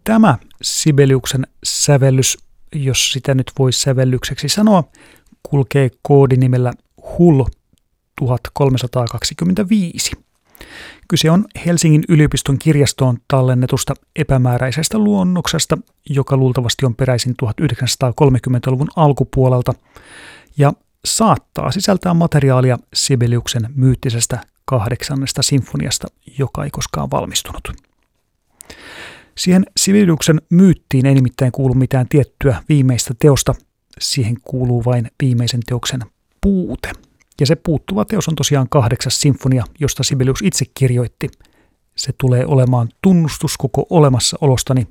Tämä Sibeliuksen sävellys, jos sitä nyt voi sävellykseksi sanoa, kulkee koodinimellä HUL 1325. Kyse on Helsingin yliopiston kirjastoon tallennetusta epämääräisestä luonnoksesta, joka luultavasti on peräisin 1930-luvun alkupuolelta ja saattaa sisältää materiaalia Sibeliuksen myyttisestä 8. sinfoniasta, joka ei koskaan valmistunut. Siihen Sibeliuksen myyttiin ei nimittäin kuulu mitään tiettyä viimeistä teosta, siihen kuuluu vain viimeisen teoksen puute. Ja se puuttuva teos on tosiaan 8. sinfonia, josta Sibelius itse kirjoitti. Se tulee olemaan tunnustus koko olemassaolostani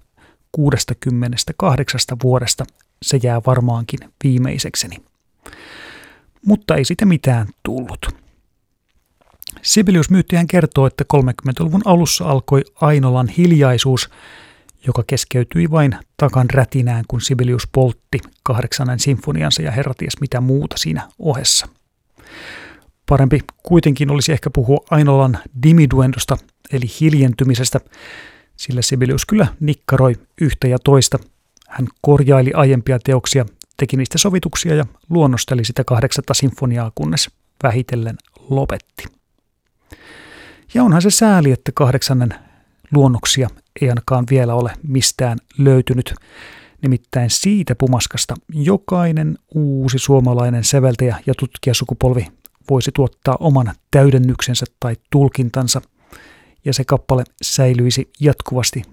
68 vuodesta. Se jää varmaankin viimeisekseni. Mutta ei siitä mitään tullut. Sibelius-myyttihän kertoo, että 30-luvun alussa alkoi Ainolan hiljaisuus, joka keskeytyi vain takan rätinään, kun Sibelius poltti 8. sinfoniansa ja herra ties mitä muuta siinä ohessa. Parempi kuitenkin olisi ehkä puhua Ainolan dimiduendosta, eli hiljentymisestä, sillä Sibelius kyllä nikkaroi yhtä ja toista. Hän korjaili aiempia teoksia, teki niistä sovituksia ja luonnosteli sitä 8. sinfoniaa, kunnes vähitellen lopetti. Ja onhan se sääli, että 8. luonnoksia ei ainakaan vielä ole mistään löytynyt. Nimittäin siitä pumaskasta jokainen uusi suomalainen säveltäjä ja tutkijasukupolvi voisi tuottaa oman täydennyksensä tai tulkintansa, ja se kappale säilyisi jatkuvasti